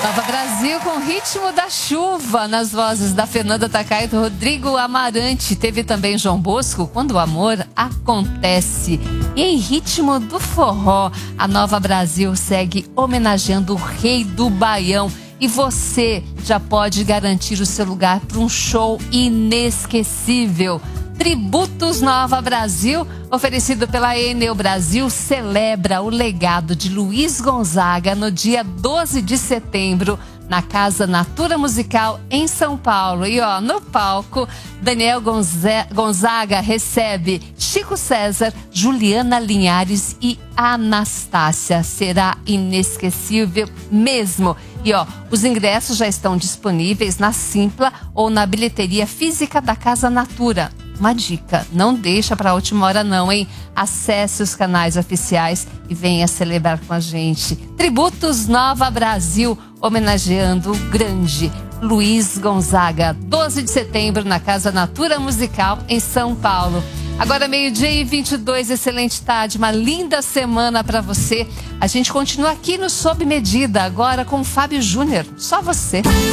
Nova Brasil com Ritmo da Chuva, nas vozes da Fernanda Takai e do Rodrigo Amarante. Teve também João Bosco, Quando o Amor Acontece. E em Ritmo do Forró, a Nova Brasil segue homenageando o Rei do Baião. E você já pode garantir o seu lugar para um show inesquecível. Tributos Nova Brasil, oferecido pela Enel Brasil, celebra o legado de Luiz Gonzaga no dia 12 de setembro, na Casa Natura Musical, em São Paulo. E no palco, Daniel Gonzaga recebe Chico César, Juliana Linhares e Anastácia. Será inesquecível mesmo. E os ingressos já estão disponíveis na Simpla ou na bilheteria física da Casa Natura. Uma dica, não deixa para a última hora não, hein? Acesse os canais oficiais e venha celebrar com a gente. Tributos Nova Brasil, homenageando o grande Luiz Gonzaga. 12 de setembro na Casa Natura Musical, em São Paulo. Agora 12h22, excelente tarde, uma linda semana para você. A gente continua aqui no Sob Medida, agora com o Fábio Júnior. Só você.